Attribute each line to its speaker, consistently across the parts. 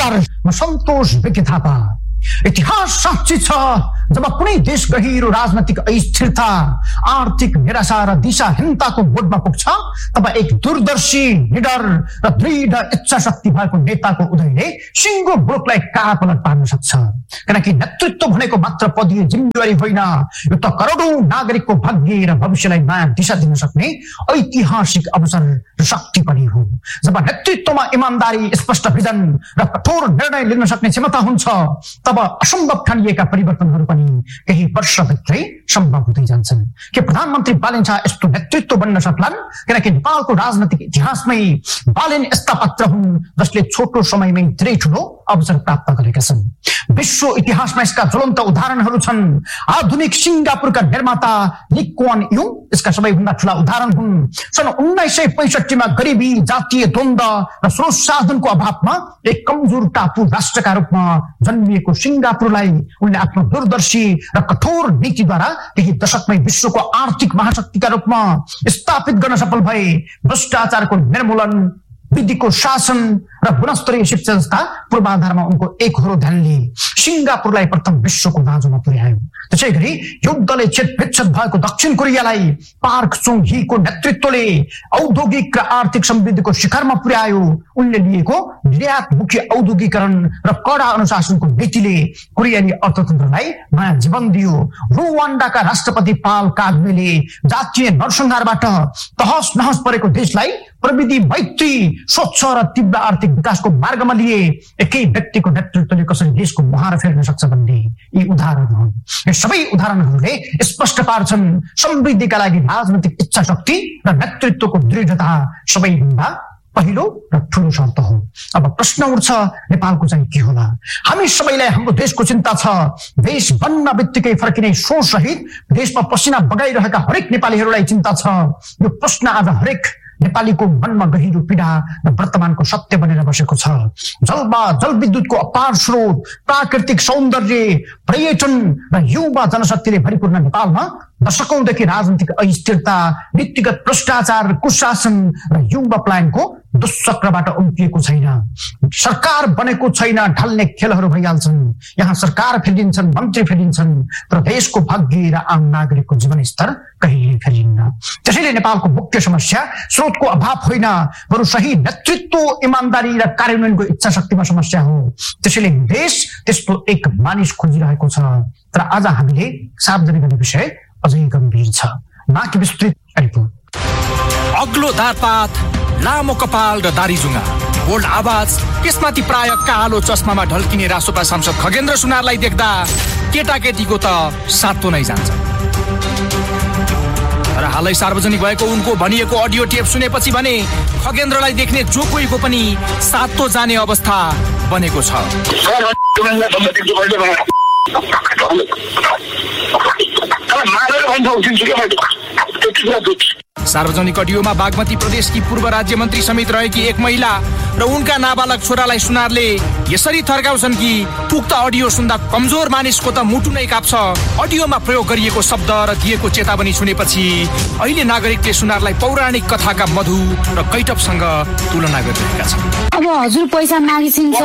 Speaker 1: नमस्कार, म सन्तोष विज्ञ थापा। इतिहास साक्षी छ, जब कुनै देश गहिरो राजनैतिक अस्थिरता, आर्थिक निराशा र दिशाहीनताको बोधमा पुग्छ, तब एक दूरदर्शी, निडर र दृढ इच्छा शक्ति भएको नेताको उदयले सिङ्गो मुलुकलाई कापलट पार्न सक्छ। किनकि नेतृत्व भनेको मात्र पदीय जिम्मेवारी होइन, यो त करोडौं नागरिकको भाग्य र भविष्यलाई नयाँ दिशा दिन सक्ने ऐतिहासिक अवसर र शक्ति पनि हो। जब नेतृत्वमा इमानदारी, स्पष्ट भिजन र कठोर निर्णय लिन सक्ने क्षमता हुन्छ, तब असम्भव ठानिएका परिवर्तनहरू पनि केही वर्षभित्रै सम्भव हुँदै जान्छन्। के प्रधानमन्त्री बालेन शाह यस्तो नेतृत्व बन्न सक्लान्? किनकि नेपालको राजनैतिक इतिहासमै बालेन यस्ता पात्र हुन् जसले छोटो समयमै धेरै ठुलो अवसर प्राप्त गरेका छन्। विश्व इतिहासमा यसका ज्वलन्त उदाहरणहरू छन्। आधुनिक सिङ्गापुरका निर्माता ली कुआन यू यसका सबैभन्दा ठुला उदाहरण हुन्। सन् 1965 मा गरिबी, जातीय द्वन्द र स्रोत साधनको अभावमा एक कमजोर टापु राष्ट्रका रूपमा जन्मिएको सिङ्गापुरलाई उनले आफ्नो दूरदर्शी र कठोर नीतिद्वारा केही दशकमै विश्वको आर्थिक महाशक्तिका रूपमा स्थापित गर्न सफल भए। भ्रष्टाचारको निर्मूलन, विधिको शासन र गुणस्तरीय शिक्षा जस्ता पूर्वाधारमा उनको एकहोरो ध्यानले सिङ्गापुरलाई प्रथम विश्वको दाँजोमा पुर्यायो। त्यसै गरी युद्धले छेदविच्छेद भएको दक्षिण कोरियालाई पार्क चुङ हीको नेतृत्वले औद्योगिक र आर्थिक समृद्धिको शिखरमा पुर्यायो। उनले लिएको निर्यातमुखी औद्योगिकरण र कडा अनुशासनको नीतिले कोरियाली अर्थतन्त्रलाई नयाँ जीवन दियो। रुवान्डाका राष्ट्रपति पाल कागमेले जातीय नरसंहारबाट तहस नहस परेको देशलाई प्रविधि मैत्री, स्वच्छ र तीव्र आर्थिक विकासको मार्गमा लिए। एकै व्यक्तिको नेतृत्वले कसरी देशको मुहार फेर्न सक्छ भन्ने यी उदाहरण हुन्। यी सबै उदाहरणहरूले स्पष्ट पार्छन् समृद्धिका लागि राजनैतिक इच्छा शक्ति र नेतृत्वको दृढता सबैभन्दा पहिलो र ठुलो शर्त हो। अब प्रश्न उठ्छ, नेपालको चाहिँ के होला? हामी सबैलाई हाम्रो देशको चिन्ता छ। देश बन्न बित्तिकै फर्किने सोच सहित देशमा पसिना बगाइरहेका हरेक नेपालीहरूलाई चिन्ता छ। यो प्रश्न आज हरेक नेपालीको मनमा गहिरो पीडा र वर्तमानको सत्य बनेर बसेको छ। जलविद्युतको अपार स्रोत, प्राकृतिक सौन्दर्य, पर्यटन र युवा जनशक्तिले भरिपूर्ण नेपालमा दशकौंदेखि राजनीतिक अस्थिरता, नीतिगत भ्रष्टाचार, कुशासन र युवा पलायनको दुष्चक्रबाट उम्किएको छैन। सरकार बनेको छैन, ढल्ने खेलहरू भइहाल्छन्। यहाँ सरकार फेरिन्छन्, मन्त्री फेरिन्छन्, तर देशको भाग्य र आम नागरिकको जीवनस्तर कहिले फेरिन्न। त्यसैले नेपालको मुख्य समस्या स्रोतको अभाव होइन, बरु सही नेतृत्व, इमानदारी र कार्यान्वयनको इच्छा शक्तिमा समस्या हो। त्यसैले देश त्यस्तो एक मानिस खोजिरहेको छ। तर आज हामीले सार्वजनिक गर्ने विषय अझै गम्भीर छ। नाकि विस्तृत रिपोर्ट।
Speaker 2: अग्लो दारपात, लामो कपाल र दारीजुङ्गा, बोल्ड आवाज, त्यसमाथि प्राय कालो चस्मामा ढल्किने रासोपा सांसद खगेन्द्र सुनारलाई देख्दा केटाकेटीको त सातो नै जान्छ। तर हालै सार्वजनिक भएको उनको भनिएको अडियो टेप सुनेपछि भने खगेन्द्रलाई देख्ने जो कोहीको पनि सातो जाने अवस्था बनेको छ। सार्वजनिक अडियोमा बागमती प्रदेशकी पूर्व राज्य मन्त्री समेत रहेकी एक महिला र उनका नाबालक छोरालाई सुनारले यसरी थर्काउँछन् कि उक्त अडियो सुन्दा कमजोर मानिसको त मुटु नै काप्छ। अडियोमा प्रयोग गरिएको शब्द र दिएको चेतावनी सुनेपछि अहिले नागरिकले सुनारलाई पौराणिक कथाका मधु र कैटपसँग तुलना गरिरहेका छन्।
Speaker 3: अब हजुर पैसा मागिसिन्छ।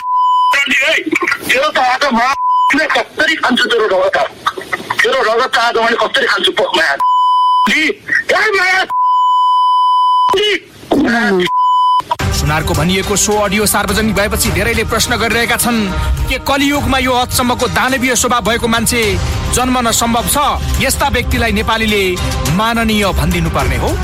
Speaker 2: सुनारको भनिएको सो अडियो सार्वजनिक भएपछि धेरैले प्रश्न गरिरहेका छन् के कलियुगमा यो हदसम्मको दानवीय स्वभाव भएको मान्छे जन्मन सम्भव छ? यस्ता व्यक्तिलाई नेपालीले माननीय भनिदिनु पर्ने हो।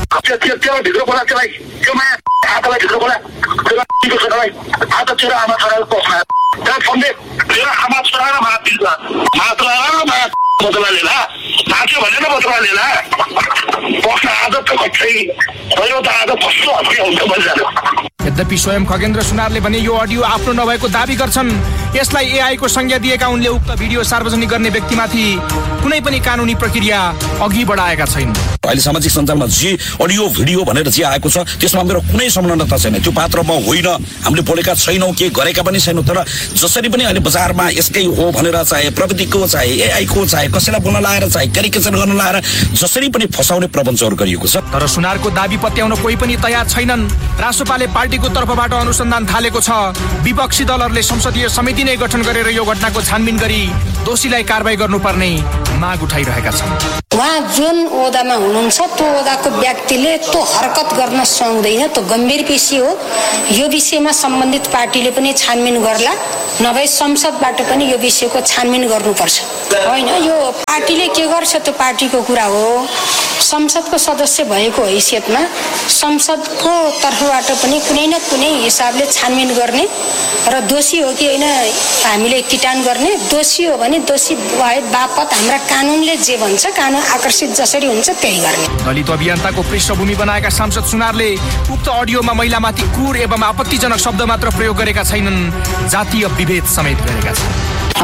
Speaker 2: यद्यपि स्वयं खगेन्द्र सुनारले भने यो अडियो आफ्नो नभएको दावी गर्छन्। यसलाई एआई को संज्ञा दिएका उनले उक्त भिडियो सार्वजनिक गर्ने व्यक्तिमाथि कुनै पनि कानुनी प्रक्रिया अघि बढाएका छैनन्।
Speaker 4: अहिले सामाजिक सञ्जालमा जे अडियो भिडियो भनेर जे आएको छ त्यसमा मेरो कुनै संलग्नता छैन। त्यो पात्र म होइन, हामीले बोलेका छैनौँ, के गरेका पनि छैनौँ। तर जसरी पनि अहिले बजारमा यसकै हो भनेर चाहे प्रविधिको चाहे एआईको चाहे कसैलाई बोल्न लाएर चाहे क्यारिकेचर गर्न लाएर जसरी पनि फसाउने प्रबन्धहरू गरिएको छ।
Speaker 2: तर सुनारको दाबी पत्याउन कोही पनि तयार छैनन्। रासोपाले पार्टीको तर्फबाट अनुसन्धान थालेको छ। विपक्षी दलहरूले संसदीय समिति नै गठन गरेर यो घटनाको छानबिन गरी दोषीलाई कारबाही गर्नुपर्ने माग उठाइरहेका छन्।
Speaker 5: उहाँ जुन ओदामा हुनुहुन्छ त्यो ओदाको व्यक्तिले त्यो हरकत गर्न सक्दैन, त्यो गम्भीर विषय हो। यो विषयमा सम्बन्धित पार्टीले पनि छानबिन गर्ला, नभए संसदबाट पनि यो विषयको छानबिन गर्नुपर्छ। होइन, यो पार्टीले के गर्छ त्यो पार्टीको कुरा हो। संसदको सदस्य भएको हैसियतमा संसदको तर्फबाट पनि कुनै न कुनै हिसाबले छानबिन गर्ने र दोषी हो कि होइन हामीले किटान गर्ने। दोषी हो भने दोषी भए बापत हाम्रा कानुनले जे भन्छ, कानुन आकर्षित जसरी हुन्छ त्यही गर्ने।
Speaker 2: दलित अभियन्ताको पृष्ठभूमि बनाएका सांसद सुनारले उक्त अडियोमा महिलामाथि क्रूर एवं आपत्तिजनक शब्द मात्र प्रयोग गरेका छैनन्, जातीय विभेद समेत गरेका छन्।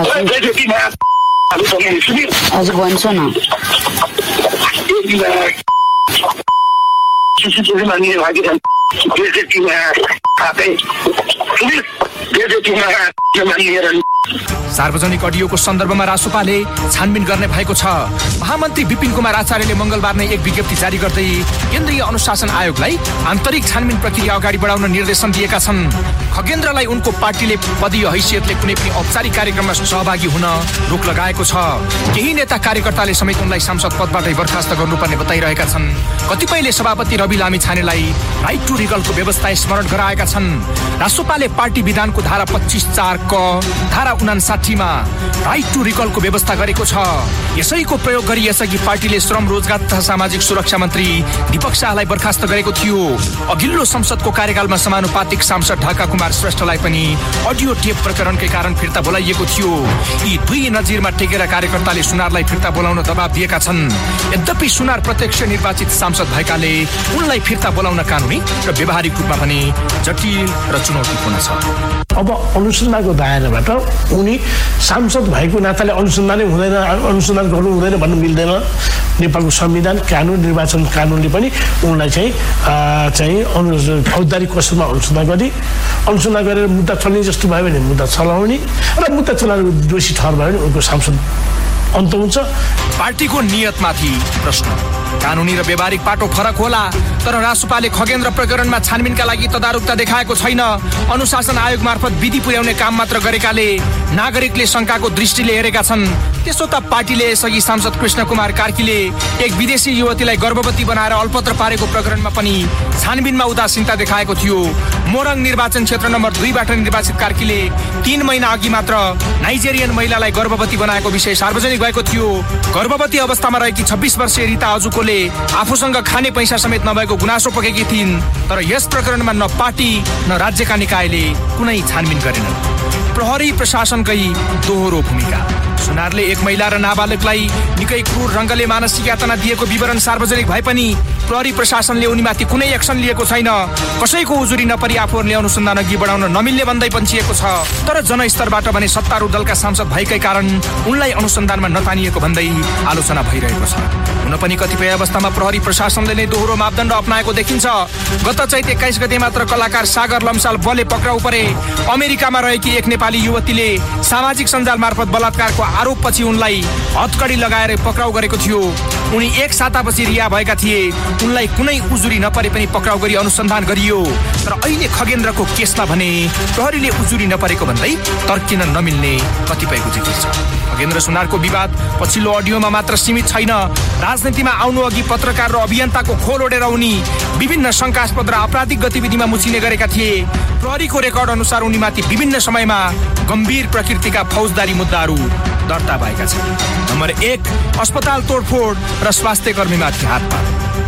Speaker 3: हजुर भन्छु न।
Speaker 2: सार्वजनिक अडियोको सन्दर्भमा रासोपाले छानबिन गर्ने भएको छ। महामन्त्री विपिन कुमार आचार्यले मंगलबार नै एक विज्ञप्ति जारी गर्दै केन्द्रीय अनुशासन आयोगलाई आन्तरिक छानबिन प्रक्रिया अगाडि बढाउन निर्देशन दिएका छन्। खगेन्द्रलाई उनको पार्टीले पदीय हैसियतले कुनै पनि औपचारिक कार्यक्रममा सहभागी हुन रोक लगाएको छ। केही नेता कार्यकर्ताले समेत उनलाई सांसद पदबाटै बर्खास्त गर्नुपर्ने बताइरहेका छन्। कतिपयले सभापति रवि लामिछानेलाई राइट टु रिकलको व्यवस्था स्मरण गराएका छन्। रासोपाले पार्टी विधानको धारा 25(4) क धारा 59 मा राइट टु रिकलको व्यवस्था गरेको छ। यसैको प्रयोग गरी यसअघि पार्टीले श्रम रोजगार तथा सामाजिक सुरक्षा मन्त्री दीपक शाहलाई बर्खास्त गरेको थियो। अघिल्लो संसदको कार्यकालमा समानुपातिक सांसद ढाका कुमार श्रेष्ठलाई पनि अडियो टेप प्रकरणकै कारण फिर्ता बोलाइएको थियो। यी दुई नजिरमा टेकेर कार्यकर्ताले सुनारलाई फिर्ता बोलाउन दबाब दिएका छन्। यद्यपि सुनार प्रत्यक्ष निर्वाचित सांसद भएकाले उनलाई फिर्ता बोलाउन कानुनी र व्यवहारिक रूपमा पनि जटिल र चुनौतीपूर्ण छ।
Speaker 6: अब अनुसन्धानको दायराबाट उनी सांसद भएको नाताले अनुसन्धान गर्नु हुँदैन भन्नु मिल्दैन। नेपालको संविधान, कानुन, निर्वाचन कानुनले पनि उनलाई चाहिँ फौजदारी कसूरमा अनुसन्धान गरेर मुद्दा चल्ने जस्तो भयो भने मुद्दा चलाउने र मुद्दा चलाएर दोषी ठहर भयो भने उनको सांसद अन्त हुन्छ।
Speaker 2: पार्टीको नियतमाथि प्रश्न। कानुनी र व्यवहारिक पाटो फरक होला, तर रासोपाले खगेन्द्र प्रकरणमा छानबिनका लागि तदारुकता देखाएको छैन। अनुशासन आयोग मार्फत विधि पुर्याउने काम मात्र गरेकाले नागरिकले शंकाको दृष्टिले हेरेका छन्। त्यसो त पार्टीले यसअघि सांसद कृष्ण कुमार कार्कीले एक विदेशी युवतीलाई गर्भवती बनाएर अल्पत्र पारेको प्रकरणमा पनि छानबिनमा उदासीनता देखाएको थियो। मोरङ निर्वाचन क्षेत्र नम्बर 2 बाट निर्वाचित कार्कीले 3 महिना अघि मात्र नाइजेरियन महिलालाई गर्भवती बनाएको विषय सार्वजनिक भएको थियो। गर्भवती अवस्थामा रहेकी 26 वर्षीय रिता अजुकोले आफूसँग खाने पैसा समेत नभएको गुनासो पोखेकी थिइन्। तर यस प्रकरणमा न पार्टी न राज्यका निकायले कुनै छानबिन गरेनन्। प्रहरी प्रशासनकै दोहोरो भूमिका। सुनारले एक महिला र नाबालकलाई निकै क्रूर रंगले मानसिक यातना दिएको विवरण सार्वजनिक भए पनि प्रहरी प्रशासनले उनीमाथि कुनै एक्सन लिएको छैन। कसैको उजुरी नपरी आफूहरूले अनुसन्धान अघि बढाउन नमिल्ने भन्दै पन्छिएको छ। तर जनस्तरबाट भने सत्तारूढ दलका सांसद भएकै कारण उनलाई अनुसन्धानमा नतानिएको भन्दै आलोचना भइरहेको छ। हुन पनि कतिपय अवस्थामा प्रहरी प्रशासनले नै दोहोरो मापदण्ड अपनाएको देखिन्छ। गत चैत 21 गते मात्र कलाकार सागर लम्साल बले पक्राउ परे। अमेरिकामा रहेकी एक नेपाली युवतीले सामाजिक सञ्जाल मार्फत बलात्कारको आरोपपछि उनलाई हतकडी लगाएर पक्राउ गरेको थियो। उनी एक सातापछि रिहा भएका थिए। उनलाई कुनै उजुरी नपरे पनि पक्राउ गरी अनुसन्धान गरियो। तर अहिले खगेन्द्रको केसमा भने प्रहरीले उजुरी नपरेको भन्दै तर्किन नमिल्ने कतिपयको जिकिर छ। खगेन्द्र सुनारको विवाद पछिल्लो अडियोमा मात्र सीमित छैन। राजनीतिमा आउनु अघि पत्रकार र अभियन्ताको खोल ओढेर उनी विभिन्न शंकास्पद र आपराधिक गतिविधिमा मुचिने गरेका थिए। प्रहरीको रेकर्ड अनुसार उनीमाथि विभिन्न समयमा गम्भीर प्रकृतिका फौजदारी मुद्दाहरू दर्ता भएका छन्। नम्बर 1 अस्पताल तोडफोड र स्वास्थ्य कर्मीमाथि हातपात।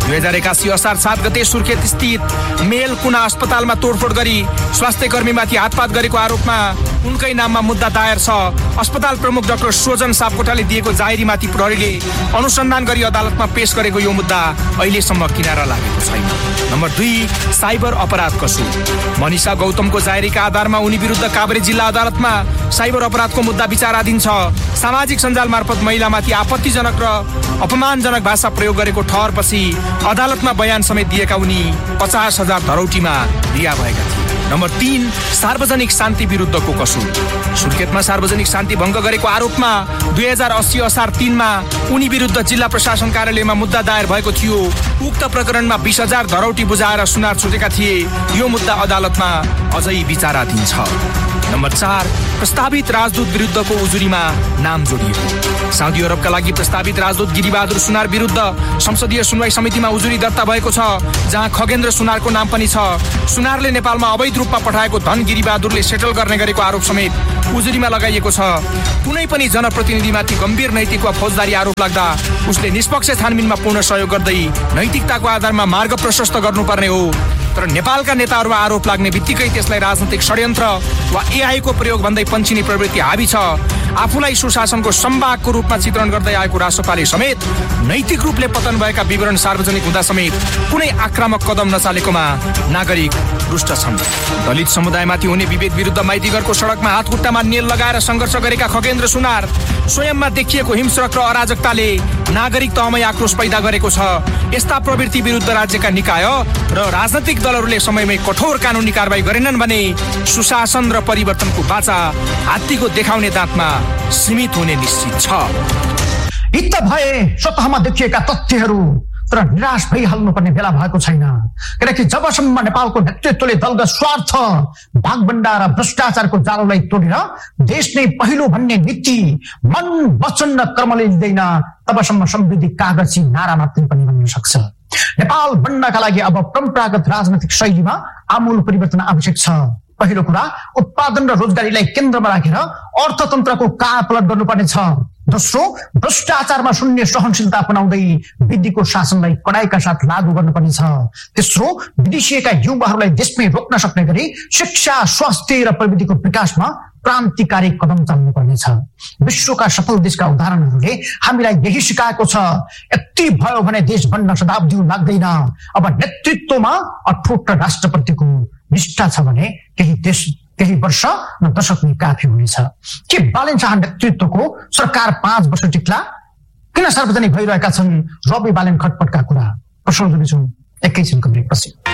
Speaker 2: 2081 असार 7 गते सुर्खेत स्थित मेल कुना अस्पतालमा तोडफोड गरी स्वास्थ्य कर्मीमाथि हातपात गरेको आरोपमा उनकै नाममा मुद्दा दायर छ। अस्पताल प्रमुख डाक्टर सोजन सापकोटाले दिएको जाहेरीमाथि प्रहरीले अनुसन्धान गरी अदालतमा पेश गरेको यो मुद्दा अहिलेसम्म किनारा लागेको छैन। नम्बर 2, साइबर अपराध कसुर। मनिषा गौतमको जाहेरीका आधारमा उनी विरुद्ध काभ्रे जिल्ला अदालतमा साइबर अपराधको मुद्दा विचाराधीन छ। सामाजिक सञ्जाल मार्फत महिलामाथि आपत्तिजनक र अपमानजनक भाषा प्रयोग गरेको ठहरपछि अदालतमा बयान समेत दिएका उनी 50,000 धरौटीमा रिहा भएका थिए। नम्बर 3, सार्वजनिक शान्ति विरुद्धको कसुर। सुर्खेतमा सार्वजनिक शान्ति भङ्ग गरेको आरोपमा 2080 असार 3 मा उनी विरुद्ध जिल्ला प्रशासन कार्यालयमा मुद्दा दायर भएको थियो। उक्त प्रकरणमा 20,000 धरौटी बुझाएर सुनार छुटेका थिए। यो मुद्दा अदालतमा अझै विचाराधीन छ। नम्बर 4, प्रस्तावित राजदूत विरुद्धको उजुरीमा नाम जोडिएको। साउदी अरबका लागि प्रस्तावित राजदूत गिरिबहादुर सुनार विरुद्ध संसदीय सुनवाई समितिमा उजुरी दर्ता भएको छ, जहाँ खगेन्द्र सुनारको नाम पनि छ। सुनारले नेपालमा अवैध रूपमा पठाएको धन गिरिबहादुरले सेटल गर्ने गरेको आरोप समेत उजुरीमा लगाइएको छ। कुनै पनि जनप्रतिनिधिमाथि गम्भीर नैतिक वा फौजदारी आरोप लाग्दा उसले निष्पक्ष छानबिनमा पूर्ण सहयोग गर्दै नैतिकताको आधारमा मार्ग प्रशस्त गर्नुपर्ने हो। तर नेपालका नेताहरूमा आरोप लाग्ने बित्तिकै त्यसलाई राजनैतिक षड्यन्त्र वा एआईको प्रयोग भन्दै पन्छिने प्रवृत्ति हावी छ। आफूलाई सुशासनको सम्भागको रूपमा चित्रण गर्दै आएको रासोपाले समेत नैतिक रूपले पतन भएका विवरण सार्वजनिक हुँदा समेत कुनै आक्रामक कदम नचालेकोमा नागरिक रुष्ट छन्। दलित समुदायमाथि हुने विभेद विरुद्ध माइतीघरको सडकमा हात खुट्टामा नेल लगाएर सङ्घर्ष गरेका खगेन्द्र सुनार स्वयंमा देखिएको हिंस्रक र अराजकताले नागरिक तहमै आक्रोश पैदा गरेको छ। यस्ता प्रवृत्ति विरुद्ध राज्यका निकाय र राजनैतिक दलहरूले समयमै कठोर कानुनी कारबाही गरेनन् भने सुशासन र परिवर्तनको बाचा हात्तीको देखाउने दाँतमा सीमित हुने निश्चित छ।
Speaker 1: हित भए स्वतःमा देखिएका तथ्यहरू तर निराश भइहाल्नुपर्ने बेला भएको छैन। किनकि जबसम्म नेपालको नेतृत्वले दलगत स्वार्थ, भागभण्डा र भ्रष्टाचारको जालोलाई तोडेर देश नै पहिलो भन्ने नीति मन, वचन र कर्मले लिँदैन, तबसम्म समृद्धि कागजी नारा मात्रै पनि बन्न सक्छ। नेपाल बन्नका लागि अब परम्परागत राजनैतिक शैलीमा आमूल परिवर्तन आवश्यक छ। पहिलो कुरा, उत्पादन र रोजगारीलाई केन्द्रमा राखेर अर्थतन्त्रको कायापलट गर्नुपर्ने छ। दोस्रो, भ्रष्टाचारमा शून्य सहनशीलता अपनाउँदै विधिको शासनलाई कडाइका साथ लागू गर्नुपर्ने छ। तेस्रो, विदेशिएका युवाहरूलाई देशमै रोक्न सक्ने गरी शिक्षा, स्वास्थ्य र प्रविधिको विकासमा क्रान्तिकारी कदम चाल्नुपर्नेछ। विश्वका सफल देशका उदाहरणहरूले हामीलाई यही सिकाएको छ। यति भयो भने देश बन्न शताब्दी लाग्दैन। अब नेतृत्वमा अठोट राष्ट्रप्रतिको निष्ठा छ भने केही वर्ष न दशकमै काफी हुनेछ। के बालन शाह नेतृत्वको सरकार 5 वर्ष टिक्ला? किन सार्वजनिक भइरहेका छन् रवि बालन खटपटका कुरा? प्रश्न जोड्छु एकैछिनको ब्रेकपछि।